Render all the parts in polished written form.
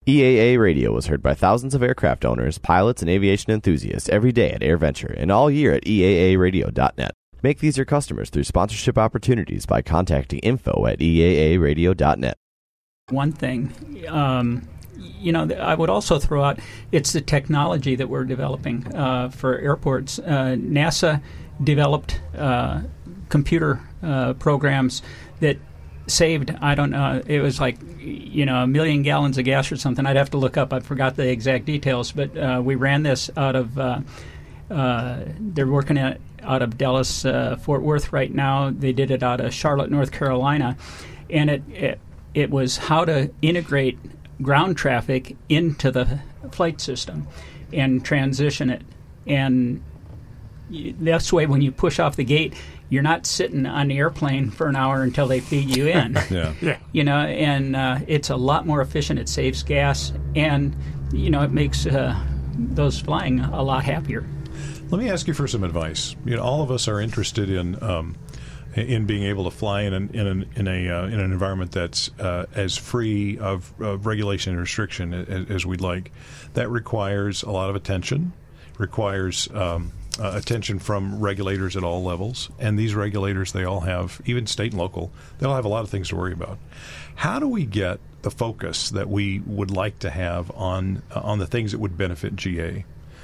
EAA Radio was heard by thousands of aircraft owners, pilots, and aviation enthusiasts every day at AirVenture and all year at EAAradio.net. Make these your customers through sponsorship opportunities by contacting info@EAAradio.net. One thing, I would also throw out, it's the technology that we're developing for airports. NASA developed computer programs that saved, I don't know, it was like, 1 million gallons of gas or something. I'd have to look up. I forgot the exact details. But we ran this out of, they're working out of Dallas, Fort Worth right now. They did it out of Charlotte, North Carolina. And it was how to integrate ground traffic into the flight system and transition it. And that's the way when you push off the gate, you're not sitting on the airplane for an hour until they feed you in. And it's a lot more efficient. It saves gas, and it makes those flying a lot happier. Let me ask you for some advice. All of us are interested in being able to fly in an environment that's as free of regulation and restriction as we'd like. That requires a lot of attention. Requires attention from regulators at all levels, and these regulators, they all have, even state and local, they all have a lot of things to worry about. How do we get the focus that we would like to have on the things that would benefit GA?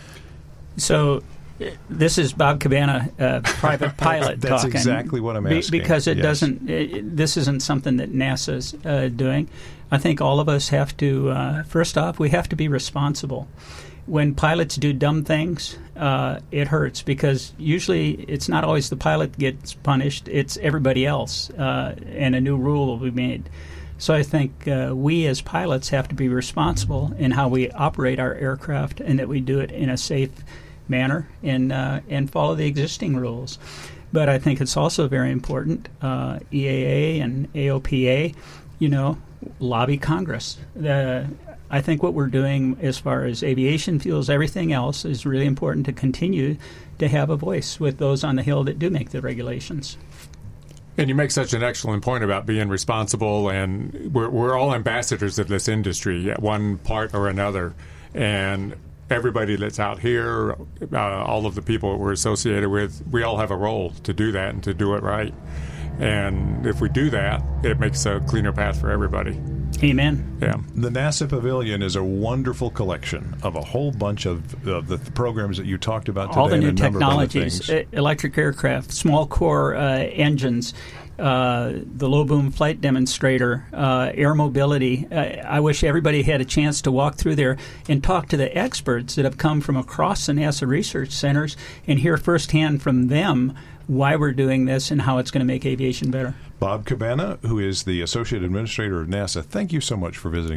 So this is Bob Cabana, private pilot That's talking. exactly what I'm asking. Because it doesn't. This isn't something that NASA's doing. I think all of us have to. First off, we have to be responsible. When pilots do dumb things, it hurts because usually it's not always the pilot that gets punished, it's everybody else, and a new rule will be made. So I think we as pilots have to be responsible in how we operate our aircraft and that we do it in a safe manner and follow the existing rules. But I think it's also very important, EAA and AOPA, lobby Congress. I think what we're doing as far as aviation fuels, everything else, is really important to continue to have a voice with those on the Hill that do make the regulations. And you make such an excellent point about being responsible, and we're all ambassadors of this industry at one part or another. And everybody that's out here, all of the people that we're associated with, we all have a role to do that and to do it right. And if we do that, it makes a cleaner path for everybody. Amen. Yeah. The NASA Pavilion is a wonderful collection of a whole bunch of the programs that you talked about today. All the new and a number technologies, of electric aircraft, small core engines, the low boom flight demonstrator, air mobility. I wish everybody had a chance to walk through there and talk to the experts that have come from across the NASA research centers and hear firsthand from them why we're doing this and how it's going to make aviation better. Bob Cabana, who is the Associate Administrator of NASA, thank you so much for visiting